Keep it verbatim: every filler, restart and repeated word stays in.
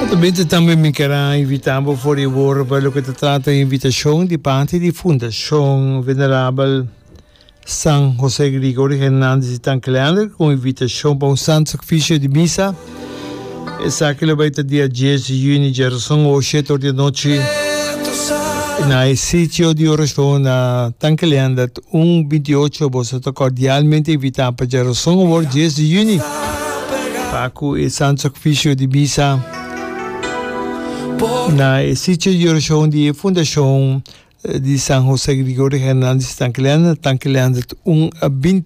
Naturalmente também me quero invitar por favor para que trata de invitação de parte da Fundação Venerável São José Gregorio Hernández de Tancleander, com invitação para um santo sacrifício de missa. Essa aqui vai ter dia dez de junho, geração hoje, de noite, na sítio de oração na Tancleander, um vinte e oito, você está cordialmente invitado para a geração hoje, dez de junho, para o santo sacrifício de missa. Na sítio de oração de Fundação de São José Gregorio Hernández de Tancleander, Tancleander, um vinte